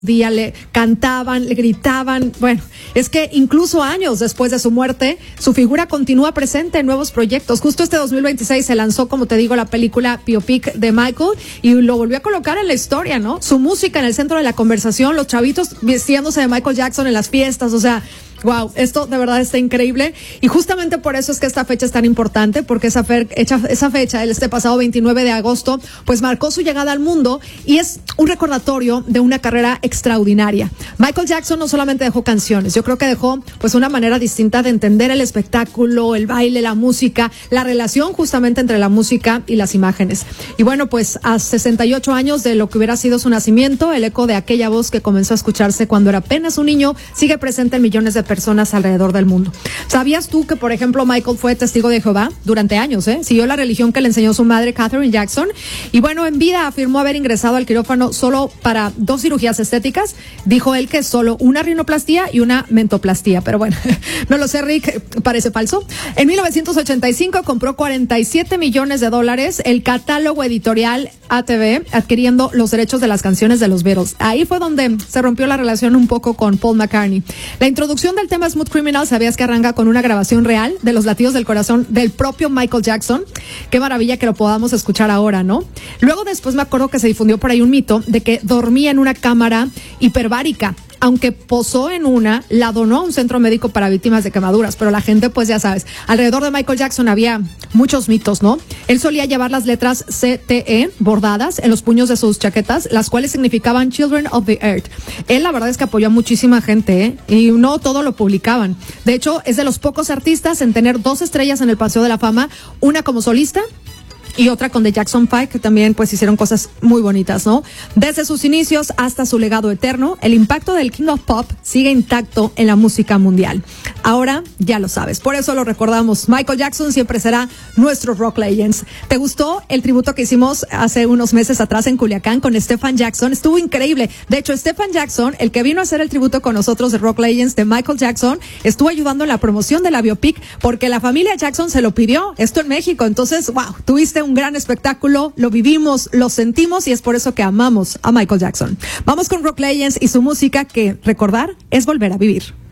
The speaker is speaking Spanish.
día le cantaban, le gritaban. Bueno, es que incluso años después de su muerte, su figura continúa presente en nuevos proyectos. Justo este 2026 se lanzó, como te digo, la película biopic de Michael y lo volvió a colocar en la historia, ¿no? Su música en el centro de la conversación, los chavitos vistiéndose de Michael Jackson en las fiestas, o sea, wow, esto de verdad está increíble y justamente por eso es que esta fecha es tan importante, porque esa fecha, este pasado 29 de agosto, pues marcó su llegada al mundo y es un recordatorio de una carrera extraordinaria. Michael Jackson no solamente dejó canciones, yo creo que dejó pues una manera distinta de entender el espectáculo, el baile, la música, la relación justamente entre la música y las imágenes. Y bueno, pues a 68 años de lo que hubiera sido su nacimiento, el eco de aquella voz que comenzó a escucharse cuando era apenas un niño sigue presente en millones de personas alrededor del mundo. ¿Sabías tú que, por ejemplo, Michael fue testigo de Jehová durante años? Siguió la religión que le enseñó su madre, Katherine Jackson, y bueno, en vida afirmó haber ingresado al quirófano solo para 2 cirugías estéticas. Dijo él que solo una rinoplastía y una mentoplastía, pero bueno, no lo sé, Rick, parece falso. En 1985 compró $47 millones el catálogo editorial ATV, adquiriendo los derechos de las canciones de los Beatles. Ahí fue donde se rompió la relación un poco con Paul McCartney. La introducción del tema Smooth Criminal, ¿sabías que arranca con una grabación real de los latidos del corazón del propio Michael Jackson? Qué maravilla que lo podamos escuchar ahora, ¿no? Luego después me acuerdo que se difundió por ahí un mito de que dormía en una cámara hiperbárica. Aunque posó en una, la donó a un centro médico para víctimas de quemaduras, pero la gente, pues ya sabes, alrededor de Michael Jackson había muchos mitos, ¿no? Él solía llevar las letras CTE bordadas en los puños de sus chaquetas, las cuales significaban Children of the Earth. Él, la verdad es que apoyó a muchísima gente, y no todo lo publicaban. De hecho, es de los pocos artistas en tener 2 estrellas en el Paseo de la Fama, una como solista y otra con The Jackson 5, que también pues hicieron cosas muy bonitas, ¿no? Desde sus inicios hasta su legado eterno, el impacto del King of Pop sigue intacto en la música mundial. Ahora ya lo sabes, por eso lo recordamos. Michael Jackson siempre será nuestro Rock Legends. ¿Te gustó el tributo que hicimos hace unos meses atrás en Culiacán con Stephen Jackson? Estuvo increíble. De hecho, Stephen Jackson, el que vino a hacer el tributo con nosotros de Rock Legends de Michael Jackson, estuvo ayudando en la promoción de la biopic porque la familia Jackson se lo pidió, esto en México. Entonces, wow, tuviste un gran espectáculo, lo vivimos, lo sentimos y es por eso que amamos a Michael Jackson. Vamos con Rock Legends y su música, que recordar es volver a vivir.